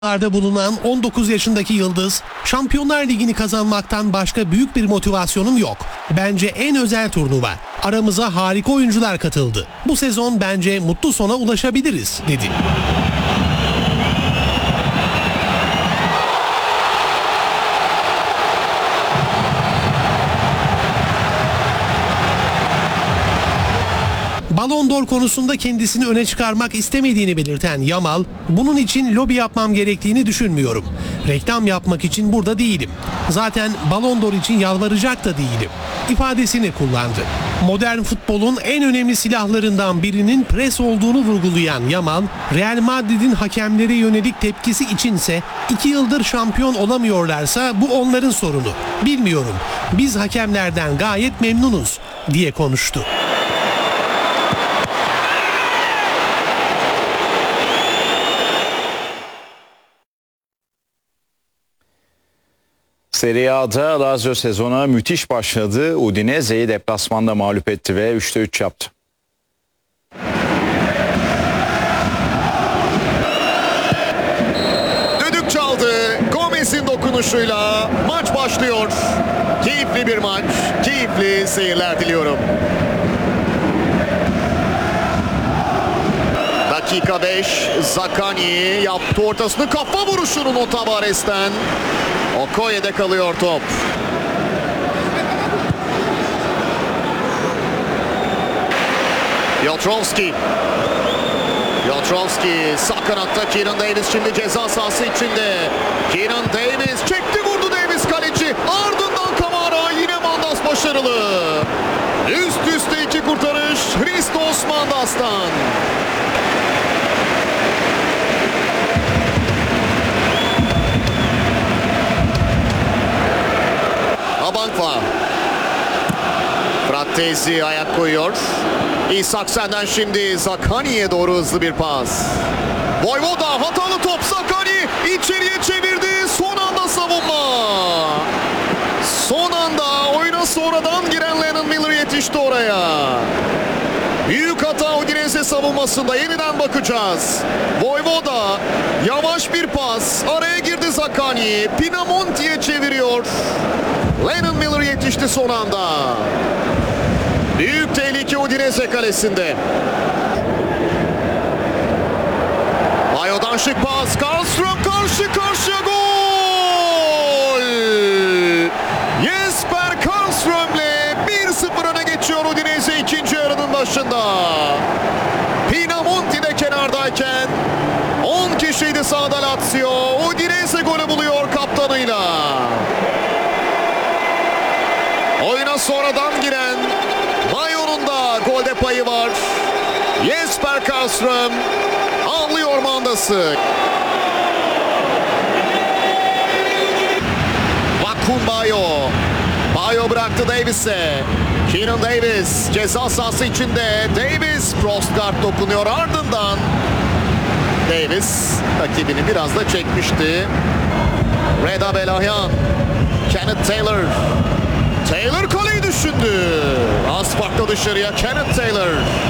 bulunan 19 yaşındaki Yıldız, Şampiyonlar Ligi'ni kazanmaktan başka büyük bir motivasyonum yok. Bence en özel turnuva. Aramıza harika oyuncular katıldı. Bu sezon bence mutlu sona ulaşabiliriz, dedi. Ballon d'Or konusunda kendisini öne çıkarmak istemediğini belirten Yamal, bunun için lobi yapmam gerektiğini düşünmüyorum. Reklam yapmak için burada değilim. Zaten Ballon d'Or için yalvaracak da değilim ifadesini kullandı. Modern futbolun en önemli silahlarından birinin pres olduğunu vurgulayan Yamal, Real Madrid'in hakemlere yönelik tepkisi içinse 2 yıldır şampiyon olamıyorlarsa bu onların sorunu. Bilmiyorum. Biz hakemlerden gayet memnunuz diye konuştu. Serie A'da Lazio sezona müthiş başladı. Udinese'yi deplasmanda mağlup etti ve 3'te 3 yaptı. Düdük çaldı. Gomez'in dokunuşuyla maç başlıyor. Keyifli bir maç, keyifli seyirler diliyorum. Dakika 5, Zaccagni yaptı ortasını, kafa vuruşunun o Tavares'ten. Okoye'de kalıyor top. Piotrowski sağ kanatta, Kieran Davis şimdi ceza sahası içinde. Kieran Davis çekti, vurdu Davis kaleci. Ardından Kamara, yine Mandas başarılı. Üst üste 2 kurtarış Christos Mandas'tan. Abankva. Frattesi ayak koyuyor. İshaksen'den şimdi Zaccagni'ye doğru hızlı bir pas. Vojvoda hatalı top, Zaccagni içeriye çevirdi. Son anda savunma. Son anda oyuna sonradan giren Lennon Miller yetişti oraya. Büyük hata Udinese savunmasında, yeniden bakacağız. Vojvoda yavaş bir pas, araya girdi Zaccagni. Pinamonti'ye çeviriyor. Lennon Miller yetişti son anda. Büyük tehlike Udinese kalesinde. Bayo'dan şık pas. Karlström karşı karşıya, gol! Jesper Karlström'le 1-0 öne geçiyor Udinese ikinci yarının başında. Pinamonti de kenardayken 10 kişiydi sahada Lazio. Udinese golü buluyor kaptanıyla. Oyuna sonradan giren Bayo'nun da golde payı var. Jesper Karlström avlıyor Mandas'ı. Vakun Bayo bıraktı Davis'e. Kieran Davis ceza sahası içinde. Davis Prostgard dokunuyor, ardından Davis rakibini biraz da çekmişti. Reda Belahyan, Kenneth Taylor kaleyi düşündü. Az farklı dışarıya Kenneth Taylor.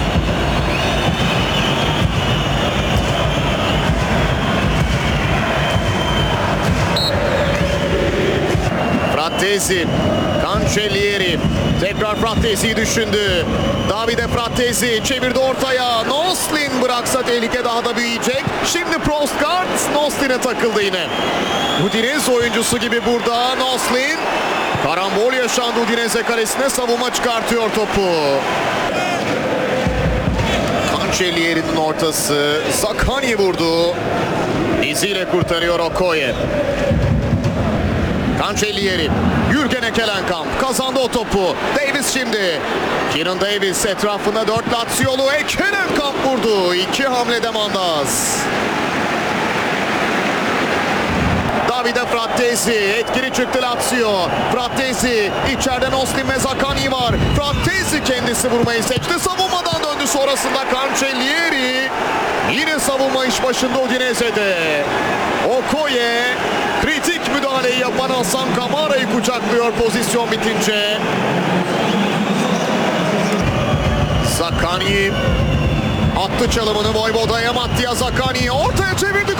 Frattesi, Cancellieri. Tekrar Frattesi'yi düşündü. Davide Frattesi çevirdi ortaya. Noslin bıraksa tehlike daha da büyüyecek. Şimdi Prostgard Noslin'e takıldı yine. Udinese oyuncusu gibi burada Noslin. Karambol yaşandı Udinese kalesine, savunma çıkartıyor topu. Cancellieri'nin ortası. Zaccagni vurdu. Diziyle kurtarıyor Okoye. Cancellieri. Jürgen Ekkelenkamp kazandı o topu. Davis şimdi. Kieran Davis etrafında 4 Laziolu. Ekkelenkamp vurdu. 2 hamlede Mandas. Davide Frattesi etkili çıktı Lazio. Frattesi içeriden, Noslin ve Zaccagni var. Frattesi kendisi vurmayı seçti. Savunmadan döndü sonrasında Cancellieri. Yine savunma iş başında Udinese'de. Okoye kritik müdahaleyi yapan Hasan Kamara'yı kucaklıyor pozisyon bitince. Zaccagni attı çalımını Vojvoda'ya. Mattia Zaccagni ortaya çevirdi.